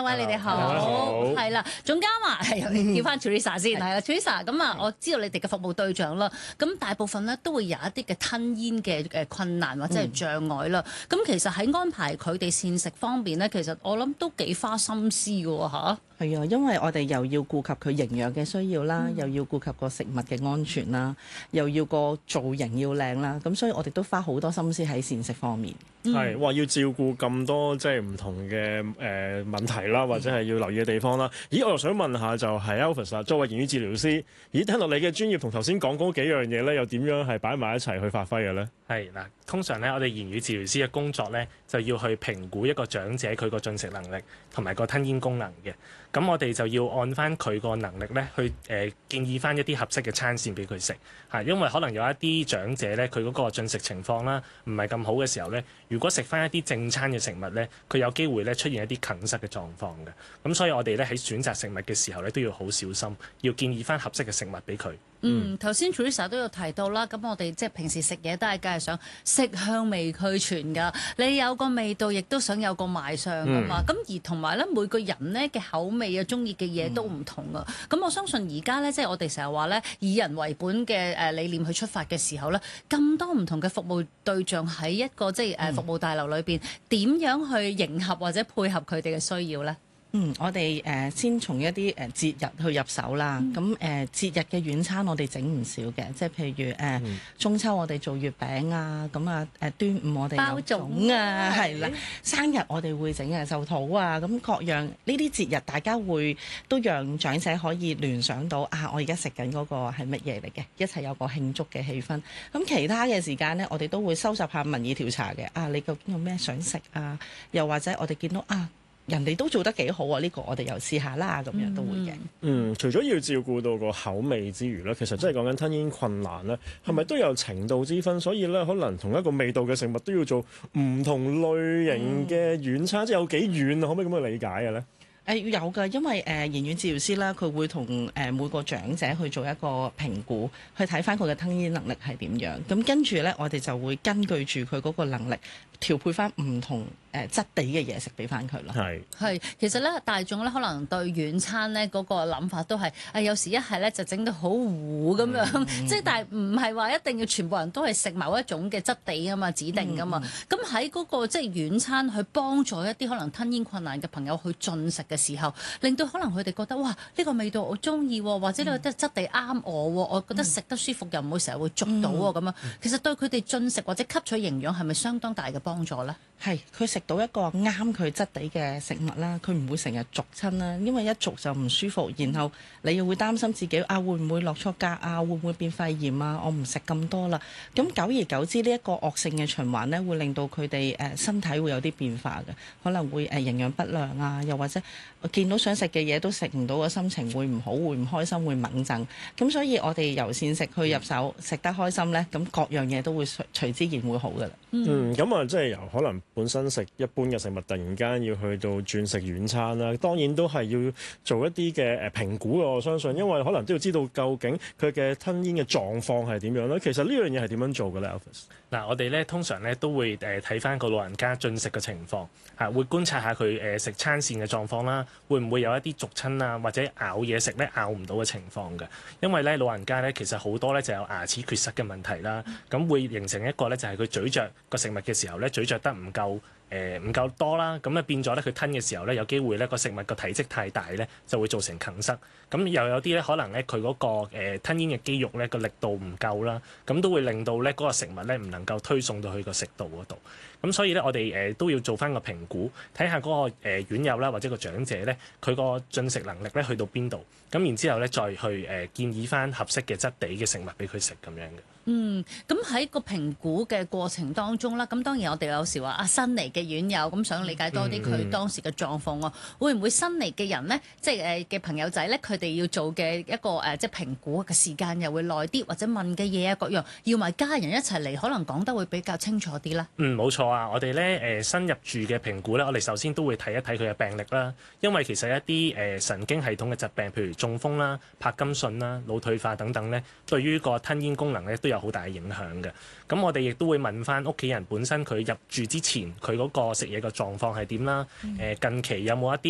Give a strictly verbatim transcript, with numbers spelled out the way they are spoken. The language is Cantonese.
兩位，你哋好，係啦，總監啊，係叫翻 Teresa 先，係啦 ，Teresa，咁啊，我知道你哋嘅服務對象啦，咁大部分咧都會有一啲嘅吞咽嘅誒困難或者係障礙啦，咁、嗯、其實喺安排佢哋膳食方面咧，其實我諗都幾花心思㗎喎嚇。 係啊，因為我哋又要顧及佢營養嘅需要啦，嗯、又要顧及個食物嘅安全啦，又要個造型要靚啦，咁所以我哋都花好多心思喺膳食方面。 係、嗯，哇！要照顧咁多即係唔同嘅誒、呃、問題啦，或者係要留意嘅地方啦。咦，我又想問下就係 Alvis 啊，作為言語治療師，咦，聽落你嘅專業同頭先講嗰幾樣嘢咧，又點樣係擺埋一齊去發揮嘅咧？ 係嗱，通常咧，我哋言語治療師嘅工作咧，就要去評估一個長者佢個進食能力同埋個吞咽功能嘅。咁我哋就要按翻佢個能力咧，去誒、呃、建議翻一啲合適嘅餐線俾佢食嚇。因為可能有一啲長者咧，佢嗰個進食情況啦，唔係咁好嘅時候咧，如果食翻一啲正餐嘅食物咧，佢有機會咧出現一啲梗塞嘅狀況嘅。咁所以我哋咧喺選擇食物嘅時候咧，都要好小心，要建議翻合適嘅食物俾佢。 嗯，頭先 Teresa 都有提到啦，咁我哋即係平時食嘢都係梗係想色香味俱全㗎，你有個味道，亦都想有個賣相㗎嘛。咁、嗯、而同埋咧，每個人咧嘅口味啊，中意嘅嘢都唔同啊。咁、嗯、我相信而家咧，即係我哋成日話咧，以人為本嘅誒理念去出發嘅時候咧，咁多唔同嘅服務對象喺一個即係誒服務大樓裏邊，點、嗯、樣去迎合或者配合佢哋嘅需要咧？ 嗯，我哋誒、呃、先從一啲誒、呃、節日去入手啦。咁誒、嗯呃、節日嘅軟餐我哋整唔少嘅，即係譬如誒、呃嗯、中秋我哋做月餅啊，咁啊誒端午我哋有粽啊，係啦，生日我哋會整嘅壽桃啊，咁各樣呢啲節日大家會都讓長者可以聯想到啊，我而家食緊嗰個係乜嘢嚟嘅，一齊有個慶祝嘅氣氛。咁其他嘅時間呢，我哋都會收集下民意調查嘅，啊你究竟有咩想食啊？又或者我哋見到啊，人哋都做得幾好啊！呢、這個我哋又試下啦，咁樣都會嘅。 嗯，除咗要照顧到個口味之餘咧，其實真係講緊吞咽困難咧，係咪都有程度之分？所以咧，可能同一個味道嘅食物都要做唔同類型嘅軟餐，嗯、即係有幾遠啊？可唔可以咁去理解嘅咧？誒、 呃、有㗎，因為誒、呃、言語治療師啦，佢會同誒、呃、每個長者去做一個評估，去睇翻佢嘅吞咽能力係點樣。咁跟住咧，我哋就會根據住佢嗰個能力調配翻唔同誒質地嘅嘢食俾翻佢咯。 係係，其實咧大眾咧可能對軟餐咧嗰個諗法都係誒有時一係咧就整到好糊咁樣，嗯、即係但係唔係話一定要全部人都係食某一種嘅質地啊嘛，指定噶嘛。咁喺嗰個即係軟餐去幫助一啲可能吞咽困難嘅朋友去進食嘅時候，令到可能佢哋覺得哇呢、呢個味道我中意，或者呢個質地啱我，我覺得食得舒服又唔會成日會捉到喎咁樣。其實對佢哋進食或者吸取營養係咪相當大嘅幫助咧？ 係，佢食到一個啱佢質地嘅食物啦，佢唔會成日逐親啦，因為一逐就唔舒服，然後你又會擔心自己啊會唔會落錯格啊，會唔會變肺炎啊？我唔食咁多啦，咁久而久之呢一個惡性嘅循環呢，會令到佢哋誒身體會有啲變化嘅，可能會誒營養不良啊，又或者見到想食嘅嘢都食唔到，個心情會唔好，會唔開心，會猛震。咁所以我哋由膳食去入手，食得開心呢，咁各樣嘢都會隨隨之然會好噶啦。 嗯，咁啊，即係由可能本身食一般嘅食物，突然間要去到轉食軟餐啦，當然都係要做一啲嘅誒評估，我相信，因為可能都要知道究竟佢嘅吞咽嘅狀況係點樣咧。其實呢樣嘢係點樣做嘅咧 Alvis？ 嗱，我哋咧通常咧都會誒睇翻個老人家進食嘅情況嚇，會觀察下佢誒食餐膳嘅狀況啦，會唔會有一啲逐親啊，或者咬嘢食咧咬唔到嘅情況嘅？因為咧老人家咧其實好多咧就有牙齒缺失嘅問題啦，咁會形成一個咧就係佢咀嚼個食物嘅時候咧咀嚼得唔夠。誒唔、呃、夠多啦，咁咧變咗咧佢吞嘅時候咧有機會咧個食物個體積太大咧就會造成梗塞，咁又有啲咧可能咧佢嗰個、呃、吞咽嘅肌肉咧個力度唔夠啦，咁都會令到咧嗰個食物咧唔能夠推送到去個食道嗰度，咁所以咧我哋誒、呃、都要做翻個評估，睇下嗰個誒院友啦或者個長者咧佢個進食能力咧去到邊度，咁然之後咧再去誒、呃、建議翻合適嘅質地嘅食物俾佢食咁樣嘅。 嗯，咁喺個評估嘅過程當中啦，咁當然我哋有時話啊新嚟嘅院友咁想理解多啲佢當時嘅狀況喎，嗯嗯、會唔會新嚟嘅人呢？即係誒嘅朋友仔咧，佢哋要做嘅一個誒、呃、即係評估嘅時間又會耐啲，或者問嘅嘢啊各樣，要埋家人一齊嚟，可能講得會比較清楚啲啦。 嗯，冇錯啊，我哋咧誒新入住嘅評估咧，我哋首先都會睇一睇佢嘅病歷啦，因為其實一啲誒、呃、神經系統嘅疾病，譬如中風啦、柏金遜啦、腦退化等等咧，對於個吞咽功能咧都有好大嘅影響嘅。咁我哋亦都會問翻屋企人本身佢入住之前佢嗰個食嘢嘅狀況係點啦？誒、呃、近期有冇一啲